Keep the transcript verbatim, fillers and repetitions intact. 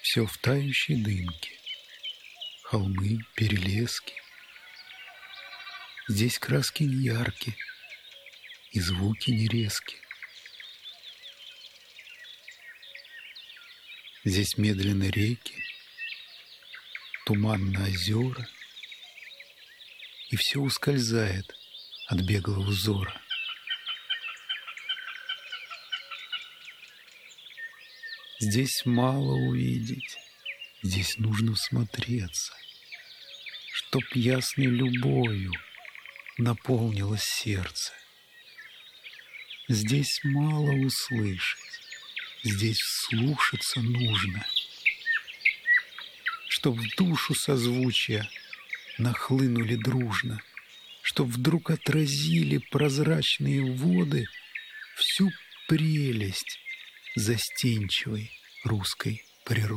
Все в тающей дымке, холмы, перелески. Здесь краски не яркие и звуки не резкие. Здесь медленно реки, туманно озера, и все ускользает от беглого взора. Здесь мало увидеть, здесь нужно всмотреться, чтоб ясной любовью наполнилось сердце. Здесь мало услышать, здесь вслушаться нужно, чтоб в душу созвучия нахлынули дружно, чтоб вдруг отразили прозрачные воды всю прелесть застенчивой русской природы.